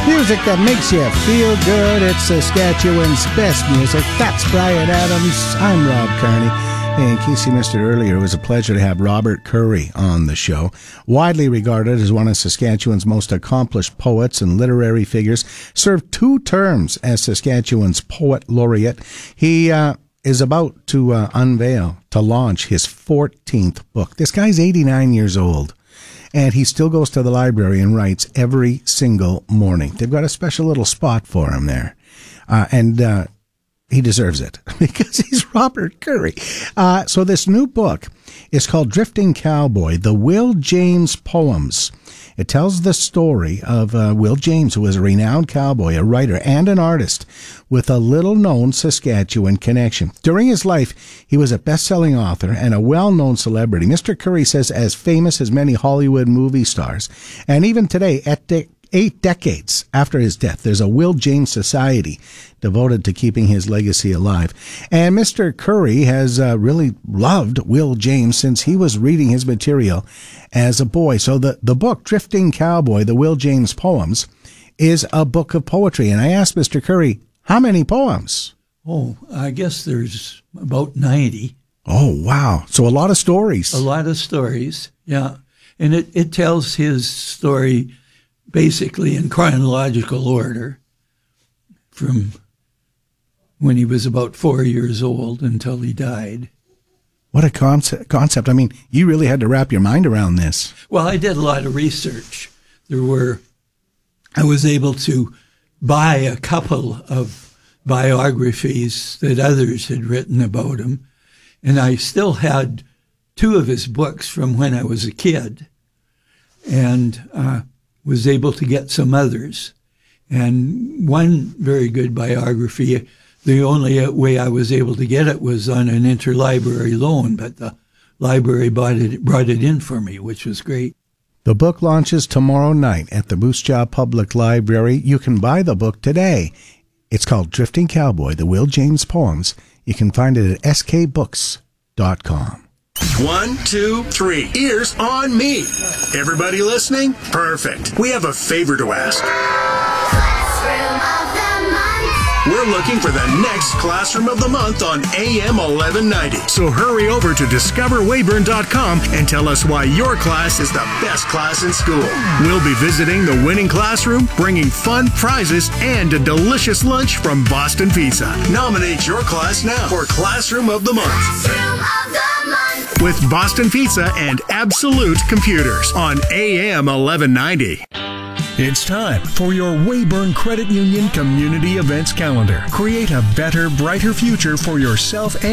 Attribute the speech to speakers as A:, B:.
A: Music that makes you feel good. It's Saskatchewan's best music. That's Bryan Adams. I'm Rob Carney. Hey, in case you missed it earlier, it was a pleasure to have Robert Currie on the show. Widely regarded as one of Saskatchewan's most accomplished poets and literary figures, served 2 terms as Saskatchewan's Poet Laureate. He is about to launch his 14th book. This guy's 89 years old. And he still goes to the library and writes every single morning. They've got a special little spot for him there. And he deserves it because he's Robert Currie. So this new book is called Drifting Cowboy, The Will James Poems. It tells the story of Will James, who was a renowned cowboy, a writer, and an artist with a little-known Saskatchewan connection. During his life, he was a best-selling author and a well-known celebrity. Mr. Currie says as famous as many Hollywood movie stars. And even today, at 8 decades after his death, there's a Will James Society devoted to keeping his legacy alive. And Mr. Currie has really loved Will James since he was reading his material as a boy. So the book, Drifting Cowboy, The Will James Poems, is a book of poetry. And I asked Mr. Currie, how many poems?
B: Oh, I guess there's about 90.
A: Oh, wow. So a lot of stories.
B: A lot of stories, yeah. And it tells his story basically in chronological order from when he was about 4 years old until he died.
A: What a concept. I mean, you really had to wrap your mind around this.
B: Well, I did a lot of research. I was able to buy a couple of biographies that others had written about him, and I still had 2 of his books from when I was a kid, and was able to get some others. And one very good biography, the only way I was able to get it was on an interlibrary loan, but the library brought it in for me, which was great.
A: The book launches tomorrow night at the Moose Jaw Public Library. You can buy the book today. It's called Drifting Cowboy, The Will James Poems. You can find it at skbooks.com.
C: 1, 2, 3. Ears on me. Everybody listening? Perfect. We have a favor to ask.
D: Classroom of the Month.
C: We're looking for the next Classroom of the Month on AM 1190. So hurry over to discoverwayburn.com and tell us why your class is the best class in school. We'll be visiting the winning classroom, bringing fun prizes, and a delicious lunch from Boston Pizza. Nominate your class now for Classroom of the Month.
D: Classroom of the Month.
C: With Boston Pizza and Absolute Computers on AM 1190.
E: It's time for your Wayburn Credit Union Community Events Calendar. Create a better, brighter future for yourself and